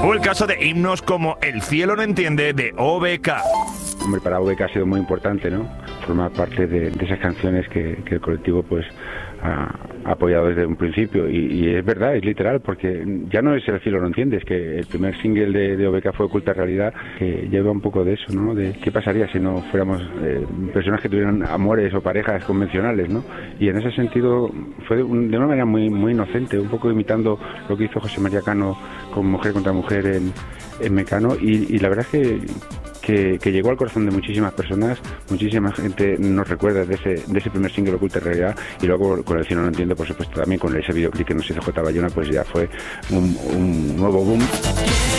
O el caso de himnos como El cielo no entiende de OBK. Hombre, para OBK ha sido muy importante, ¿no? Formar parte de esas canciones que el colectivo pues ha apoyado desde un principio y es verdad, es literal, porque ya no es El cielo no entiende, es que el primer single de OBK fue Oculta Realidad, que lleva un poco de eso, ¿no? De qué pasaría si no fuéramos personas que tuvieran amores o parejas convencionales, ¿no? Y en ese sentido fue de una manera muy inocente, un poco imitando lo que hizo José María Cano con Mujer contra Mujer en Mecano y la verdad es que llegó al corazón de muchísimas personas, muchísima gente nos recuerda de ese primer single Oculta Realidad y luego con El cielo no entiende, por supuesto, también con ese videoclip que nos hizo J. Bayona, pues ya fue un nuevo boom.